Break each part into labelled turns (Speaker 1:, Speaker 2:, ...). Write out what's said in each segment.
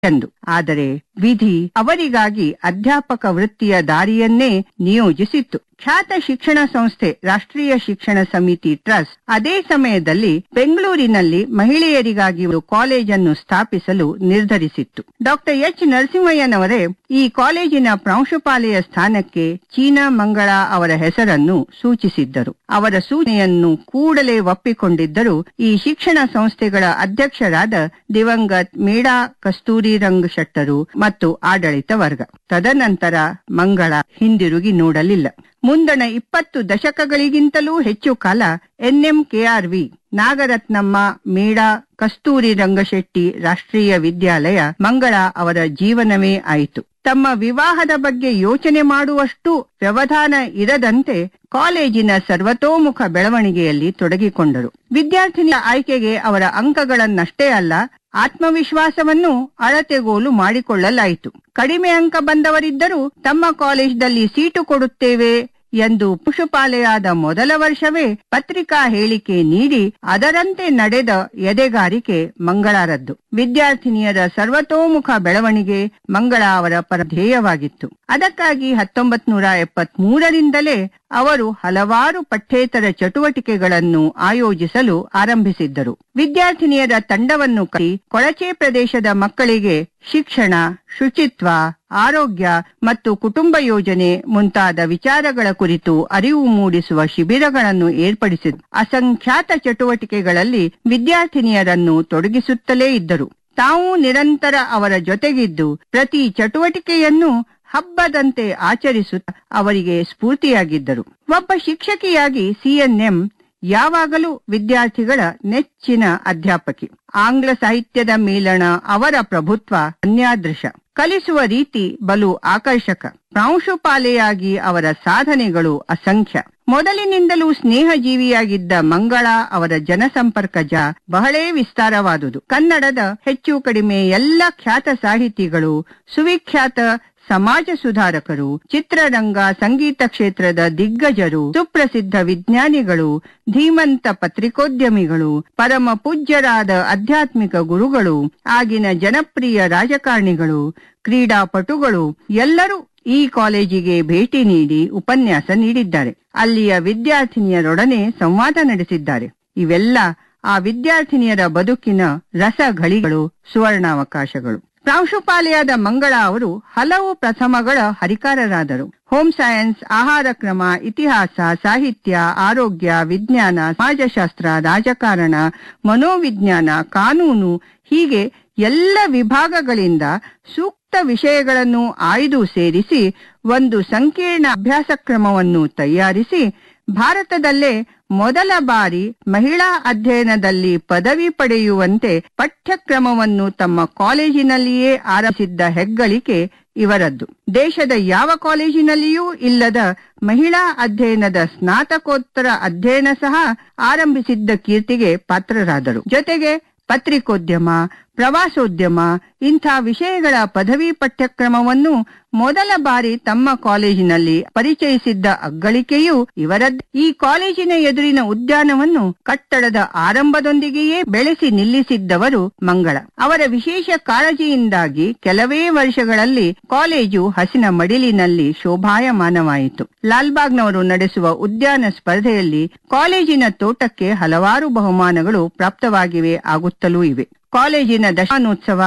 Speaker 1: ಎಂದು. ಆದರೆ ವಿಧಿ ಅವರಿಗಾಗಿ ಅಧ್ಯಾಪಕ ವೃತ್ತಿಯ ದಾರಿಯನ್ನೇ ನಿಯೋಜಿಸಿತ್ತು. ಖ್ಯಾತ ಶಿಕ್ಷಣ ಸಂಸ್ಥೆ ರಾಷ್ಟ್ರೀಯ ಶಿಕ್ಷಣ ಸಮಿತಿ ಟ್ರಸ್ಟ್ ಅದೇ ಸಮಯದಲ್ಲಿ ಬೆಂಗಳೂರಿನಲ್ಲಿ ಮಹಿಳೆಯರಿಗಾಗಿ ಒಂದು ಕಾಲೇಜನ್ನು ಸ್ಥಾಪಿಸಲು ನಿರ್ಧರಿಸಿತ್ತು. ಡಾಕ್ಟರ್ ಎಚ್ ನರಸಿಂಹಯ್ಯನವರೇ ಈ ಕಾಲೇಜಿನ ಪ್ರಾಂಶುಪಾಲೆಯ ಸ್ಥಾನಕ್ಕೆ ಚೀನಾ ಮಂಗಳ ಅವರ ಹೆಸರನ್ನು ಸೂಚಿಸಿದ್ದರು. ಅವರ ಸೂಚನೆಯನ್ನು ಕೂಡಲೇ ಒಪ್ಪಿಕೊಂಡಿದ್ದರು ಈ ಶಿಕ್ಷಣ ಸಂಸ್ಥೆಗಳ ಅಧ್ಯಕ್ಷರಾದ ದಿವಂಗತ್ ಮೇಡಾ ಕಸ್ತೂರಿರಂಗ್ ಶೆಟ್ಟರು ಮತ್ತು ಆಡಳಿತ ವರ್ಗ. ತದನಂತರ ಮಂಗಳ ಹಿಂದಿರುಗಿ ನೋಡಲಿಲ್ಲ. ಮುಂದಣ 20 ದಶಕಗಳಿಗಿಂತಲೂ ಹೆಚ್ಚು ಕಾಲ NMKRV ನಾಗರತ್ನಮ್ಮ ಮೇಡಾ ಕಸ್ತೂರಿ ರಂಗಶೆಟ್ಟಿ ರಾಷ್ಟ್ರೀಯ ವಿದ್ಯಾಲಯ ಮಂಗಳ ಅವರ ಜೀವನವೇ ಆಯಿತು. ತಮ್ಮ ವಿವಾಹದ ಬಗ್ಗೆ ಯೋಚನೆ ಮಾಡುವಷ್ಟು ವ್ಯವಧಾನ ಇರದಂತೆ ಕಾಲೇಜಿನ ಸರ್ವತೋಮುಖ ಬೆಳವಣಿಗೆಯಲ್ಲಿ ತೊಡಗಿಕೊಂಡರು. ವಿದ್ಯಾರ್ಥಿನಿಯ ಆಯ್ಕೆಗೆ ಅವರ ಅಂಕಗಳನ್ನಷ್ಟೇ ಅಲ್ಲ, ಆತ್ಮವಿಶ್ವಾಸವನ್ನು ಅಳತೆಗೋಲು ಮಾಡಿಕೊಳ್ಳಲಾಯಿತು. ಕಡಿಮೆ ಅಂಕ ಬಂದವರಿದ್ದರೂ ತಮ್ಮ ಕಾಲೇಜಿನಲ್ಲಿ ಸೀಟು ಕೊಡುತ್ತೇವೆ ಎಂದು ಪುಷುಪಾಲೆಯಾದ ಮೊದಲ ವರ್ಷವೇ ಪತ್ರಿಕಾ ಹೇಳಿಕೆ ನೀಡಿ ಅದರಂತೆ ನಡೆದ ಎದೆಗಾರಿಕೆ ಮಂಗಳರದ್ದು. ವಿದ್ಯಾರ್ಥಿನಿಯರ ಸರ್ವತೋಮುಖ ಬೆಳವಣಿಗೆ ಮಂಗಳ ಅವರ ಪರಧ್ಯೇಯವಾಗಿತ್ತು. ಅದಕ್ಕಾಗಿ 1973ರಿಂದಲೇ ಅವರು ಹಲವಾರು ಪಠ್ಯೇತರ ಚಟುವಟಿಕೆಗಳನ್ನು ಆಯೋಜಿಸಲು ಆರಂಭಿಸಿದ್ದರು. ವಿದ್ಯಾರ್ಥಿನಿಯರ ತಂಡವನ್ನು ಕಟ್ಟಿ ಕೊಳಚೆ ಪ್ರದೇಶದ ಮಕ್ಕಳಿಗೆ ಶಿಕ್ಷಣ, ಶುಚಿತ್ವ, ಆರೋಗ್ಯ ಮತ್ತು ಕುಟುಂಬ ಯೋಜನೆ ಮುಂತಾದ ವಿಚಾರಗಳ ಕುರಿತು ಅರಿವು ಮೂಡಿಸುವ ಶಿಬಿರಗಳನ್ನು ಏರ್ಪಡಿಸಿದರು. ಅಸಂಖ್ಯಾತ ಚಟುವಟಿಕೆಗಳಲ್ಲಿ ವಿದ್ಯಾರ್ಥಿನಿಯರನ್ನು ತೊಡಗಿಸುತ್ತಲೇ ಇದ್ದರು. ತಾವು ನಿರಂತರ ಅವರ ಜೊತೆಗಿದ್ದು ಪ್ರತಿ ಚಟುವಟಿಕೆಯನ್ನು ಹಬ್ಬದಂತೆ ಆಚರಿಸುತ್ತಾ ಅವರಿಗೆ ಸ್ಫೂರ್ತಿಯಾಗಿದ್ದರು. ಒಬ್ಬ ಶಿಕ್ಷಕಿಯಾಗಿ CNM ಯಾವಾಗಲೂ ವಿದ್ಯಾರ್ಥಿಗಳ ನೆಚ್ಚಿನ ಅಧ್ಯಾಪಕಿ. ಆಂಗ್ಲ ಸಾಹಿತ್ಯದ ಮೇಲಣ ಅವರ ಪ್ರಭುತ್ವ ಅನ್ಯಾದೃಶ. ಕಲಿಸುವ ರೀತಿ ಬಲು ಆಕರ್ಷಕ. ಪ್ರಾಂಶುಪಾಲೆಯಾಗಿ ಅವರ ಸಾಧನೆಗಳು ಅಸಂಖ್ಯ. ಮೊದಲಿನಿಂದಲೂ ಸ್ನೇಹಜೀವಿಯಾಗಿದ್ದ ಮಂಗಳ ಅವರ ಜನಸಂಪರ್ಕ ಬಹಳೇ ವಿಸ್ತಾರವಾದುದು. ಕನ್ನಡದ ಹೆಚ್ಚು ಕಡಿಮೆ ಎಲ್ಲ ಖ್ಯಾತ ಸಾಹಿತಿಗಳು, ಸುವಿಖ್ಯಾತ ಸಮಾಜ ಸುಧಾರಕರು, ಚಿತ್ರರಂಗ ಸಂಗೀತ ಕ್ಷೇತ್ರದ ದಿಗ್ಗಜರು, ಸುಪ್ರಸಿದ್ಧ ವಿಜ್ಞಾನಿಗಳು, ಧೀಮಂತ ಪತ್ರಿಕೋದ್ಯಮಿಗಳು, ಪರಮ ಪೂಜ್ಯರಾದ ಆಧ್ಯಾತ್ಮಿಕ ಗುರುಗಳು, ಆಗಿನ ಜನಪ್ರಿಯ ರಾಜಕಾರಣಿಗಳು, ಕ್ರೀಡಾಪಟುಗಳು ಎಲ್ಲರೂ ಈ ಕಾಲೇಜಿಗೆ ಭೇಟಿ ನೀಡಿ ಉಪನ್ಯಾಸ ನೀಡಿದ್ದಾರೆ. ಅಲ್ಲಿಯ ವಿದ್ಯಾರ್ಥಿನಿಯರೊಡನೆ ಸಂವಾದ ನಡೆಸಿದ್ದಾರೆ. ಇವೆಲ್ಲ ಆ ವಿದ್ಯಾರ್ಥಿನಿಯರ ಬದುಕಿನ ರಸಘಳಿಗಳು, ಸುವರ್ಣಾವಕಾಶಗಳು. ಪ್ರಾಂಶುಪಾಲೆಯಾದ ಮಂಗಳ ಅವರು ಹಲವು ಪ್ರಥಮಗಳ ಹರಿಕಾರರಾದರು. ಹೋಮ್ ಸೈನ್ಸ್, ಆಹಾರ ಕ್ರಮ, ಇತಿಹಾಸ, ಸಾಹಿತ್ಯ, ಆರೋಗ್ಯ, ವಿಜ್ಞಾನ, ಸಮಾಜಶಾಸ್ತ್ರ, ರಾಜಕಾರಣ, ಮನೋವಿಜ್ಞಾನ, ಕಾನೂನು ಹೀಗೆ ಎಲ್ಲ ವಿಭಾಗಗಳಿಂದ ಸೂಕ್ತ ವಿಷಯಗಳನ್ನು ಆಯ್ದು ಸೇರಿಸಿ ಒಂದು ಸಂಕೀರ್ಣ ಅಭ್ಯಾಸ ಕ್ರಮವನ್ನು ತಯಾರಿಸಿ ಭಾರತದಲ್ಲೇ ಮೊದಲ ಬಾರಿ ಮಹಿಳಾ ಅಧ್ಯಯನದಲ್ಲಿ ಪದವಿ ಪಡೆಯುವಂತೆ ಪಠ್ಯಕ್ರಮವನ್ನು ತಮ್ಮ ಕಾಲೇಜಿನಲ್ಲಿಯೇ ಆರಂಭಿಸಿದ್ದ ಹೆಗ್ಗಳಿಕೆ ಇವರದ್ದು. ದೇಶದ ಯಾವ ಕಾಲೇಜಿನಲ್ಲಿಯೂ ಇಲ್ಲದ ಮಹಿಳಾ ಅಧ್ಯಯನದ ಸ್ನಾತಕೋತ್ತರ ಅಧ್ಯಯನ ಸಹ ಆರಂಭಿಸಿದ್ದ ಕೀರ್ತಿಗೆ ಪಾತ್ರರಾದರು. ಜೊತೆಗೆ ಪತ್ರಿಕೋದ್ಯಮ, ಪ್ರವಾಸೋದ್ಯಮ ಇಂಥ ವಿಷಯಗಳ ಪದವಿ ಪಠ್ಯಕ್ರಮವನ್ನು ಮೊದಲ ಬಾರಿ ತಮ್ಮ ಕಾಲೇಜಿನಲ್ಲಿ ಪರಿಚಯಿಸಿದ್ದ ಅಗ್ಗಳಿಕೆಯೂ ಇವರದ್ದು. ಈ ಕಾಲೇಜಿನ ಎದುರಿನ ಉದ್ಯಾನವನ್ನು ಕಟ್ಟಡದ ಆರಂಭದೊಂದಿಗೆಯೇ ಬೆಳೆಸಿ ನಿಲ್ಲಿಸಿದ್ದವರು ಮಂಗಳ. ಅವರ ವಿಶೇಷ ಕಾಳಜಿಯಿಂದಾಗಿ ಕೆಲವೇ ವರ್ಷಗಳಲ್ಲಿ ಕಾಲೇಜು ಹಸಿನ ಮಡಿಲಿನಲ್ಲಿ ಶೋಭಾಯಮಾನವಾಯಿತು. ಲಾಲ್ಬಾಗ್ನವರು ನಡೆಸುವ ಉದ್ಯಾನ ಸ್ಪರ್ಧೆಯಲ್ಲಿ ಕಾಲೇಜಿನ ತೋಟಕ್ಕೆ ಹಲವಾರು ಬಹುಮಾನಗಳು ಪ್ರಾಪ್ತವಾಗಿವೆ, ಆಗುತ್ತಲೂ ಇವೆ. ಕಾಲೇಜಿನ ದಶಮಾನೋತ್ಸವ,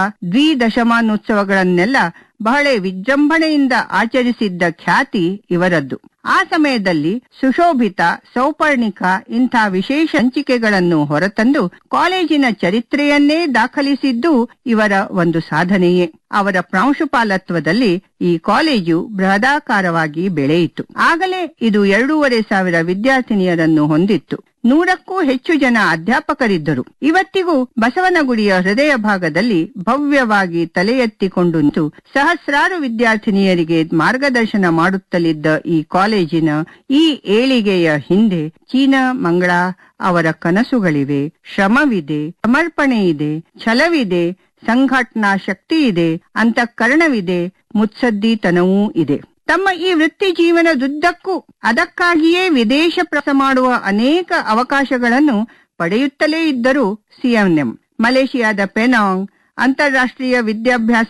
Speaker 1: ದ್ವಿದಶಮಾನೋತ್ಸವಗಳನ್ನೆಲ್ಲ ಬಹಳ ವಿಜೃಂಭಣೆಯಿಂದ ಆಚರಿಸಿದ್ದ ಖ್ಯಾತಿ ಇವರದ್ದು. ಆ ಸಮಯದಲ್ಲಿ ಸುಶೋಭಿತ, ಸೌಪರ್ಣಿಕ ಇಂಥ ವಿಶೇಷ ಹಂಚಿಕೆಗಳನ್ನು ಹೊರತಂದು ಕಾಲೇಜಿನ ಚರಿತ್ರೆಯನ್ನೇ ದಾಖಲಿಸಿದ್ದು ಇವರ ಒಂದು ಸಾಧನೆಯೇ. ಅವರ ಪ್ರಾಂಶುಪಾಲತ್ವದಲ್ಲಿ ಈ ಕಾಲೇಜು ಬೃಹದಾಕಾರವಾಗಿ ಬೆಳೆಯಿತು. ಆಗಲೇ ಇದು 2500 ವಿದ್ಯಾರ್ಥಿನಿಯರನ್ನು ಹೊಂದಿತ್ತು. 100ಕ್ಕೂ ಹೆಚ್ಚು ಜನ ಅಧ್ಯಾಪಕರಿದ್ದರು. ಇವತ್ತಿಗೂ ಬಸವನಗುಡಿಯ ಹೃದಯ ಭಾಗದಲ್ಲಿ ಭವ್ಯವಾಗಿ ತಲೆ ಎತ್ತಿಕೊಂಡು ನಿಂತು ಸಹಸ್ರಾರು ವಿದ್ಯಾರ್ಥಿನಿಯರಿಗೆ ಮಾರ್ಗದರ್ಶನ ಮಾಡುತ್ತಲಿದ್ದ ಈ ಕಾಲೇಜಿನ ಈ ಏಳಿಗೆಯ ಹಿಂದೆ ಚೀನಾ ಮಂಗಳ ಅವರ ಕನಸುಗಳಿವೆ, ಶ್ರಮವಿದೆ, ಸಮರ್ಪಣೆ ಇದೆ, ಛಲವಿದೆ, ಸಂಘಟನಾ ಶಕ್ತಿ ಇದೆ, ಅಂತಃಕರಣವಿದೆ, ಮುತ್ಸದ್ದಿತನವೂ ಇದೆ. ತಮ್ಮ ಈ ವೃತ್ತಿ ಜೀವನದುದ್ದಕ್ಕೂ ಅದಕ್ಕಾಗಿಯೇ ವಿದೇಶ ಪ್ರವಾಸ ಮಾಡುವ ಅನೇಕ ಅವಕಾಶಗಳನ್ನು ಪಡೆಯುತ್ತಲೇ ಇದ್ದರು CNM. ಮಲೇಷಿಯಾದ ಪೆನಾಂಗ್ ಅಂತಾರಾಷ್ಟ್ರೀಯ ವಿದ್ಯಾಭ್ಯಾಸ